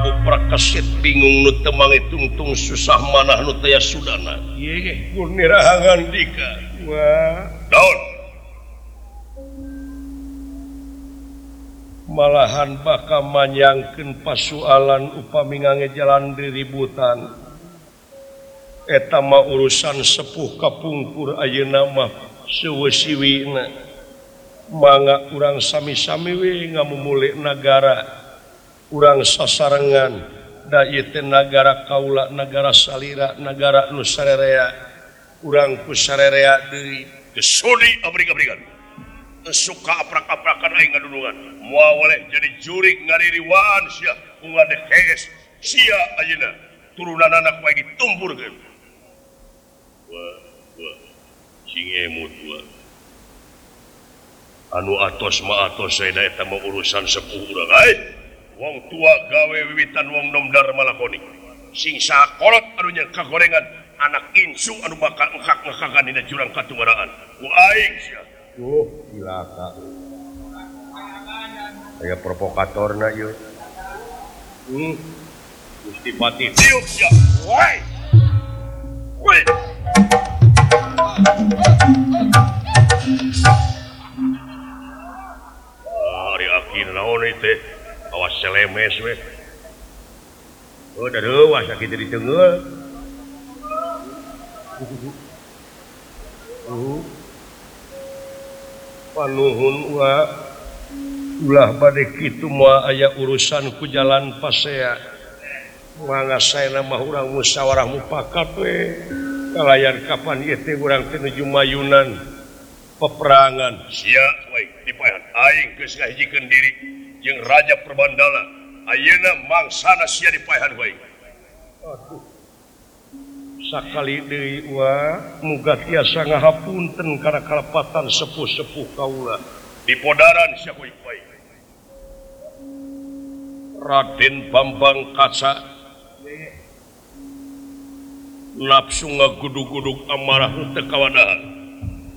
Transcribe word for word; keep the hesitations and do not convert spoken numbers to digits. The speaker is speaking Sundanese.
Prabu Prakasit bingung nu temangi tungtung susah manah nu taya sudana. Ieu ge. Kunirahangan dika. Wah, Daun. Malahan baka manyangkeun pasualan upami ngagejalan riributan. Eta mah urusan sepuh kapungkur ayeuna mah seueuh-siwina. Mangga urang sami-sami we ngamumule nagara. Urang sasarengan da ieu teh nagara kaula, nagara salira, nagara nu sarerea. Urang ku sarerea deui Gesudi abrik-abrikan. Suka aprak-aprakan aing ngadudungan. Moal waleh jadi jurik ngaririwaan sia ungan dehes. Sia ayeuna turunan anak wae ditumpurkeun. Wah, wah. Sing emut wah. Anu atos mah atos saya da eta mah urusan sepuh urang. Ai, wong tua gawe wiwitan wong nom dar malakoni. Sing sakolot anu nya kagorengan anak insu anu bakal ngekak-ngekakan dina jurang katunggaraan. Ku aing sia. oh cilaka. Aya provokatorna ieu. Hmm. Gusti Pati tiup sia. Woi. Woi. Ari akin naon ieu teh? Awas selemes we. Oh da deuwas sakitu di teungeul. Uh. Panuhun wa ulah bade kitu moal aya urusan ku jalan pasea. Mangga saena mah urang musyawarah mufakat we. Kalayan kapan ieu teh urang teh nuju mayunan peperangan. Sia we dipaehan aing geus ngahijikeun diri jeung Raja Perbandala. Ayeuna mangsana sia dipaehan we. Aduh. Sakali deui wa muga tiasa ngahapunten kana kalepatan sepuh-sepuh kaula. Di podaran sia koy koy. Raden Bambang Kaca nafsu ngagudug-gudug amarah teu kawadahan.